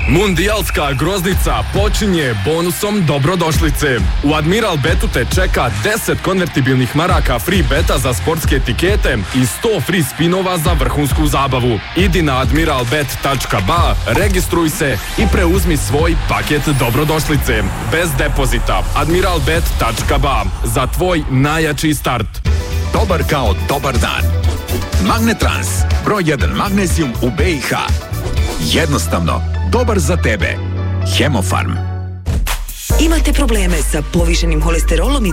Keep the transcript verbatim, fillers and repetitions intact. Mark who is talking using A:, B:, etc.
A: Mundijalska groznica počinje bonusom dobrodošlice. U Admiral Betu te čeka deset konvertibilnih maraka free beta za sportske etikete i sto free spinova za vrhunsku zabavu. Idi na admiralbet tačka ba, registruj se i preuzmi svoj paket dobrodošlice. Bez depozita. admiralbet tačka ba. Za tvoj najjači start.
B: Dobar kao dobar dan. Magnetrans. Broj jedan magnezijum u be i ha. Jednostavno, dobar za tebe. Hemofarm.
C: Imate probleme sa povišenim holesterolom i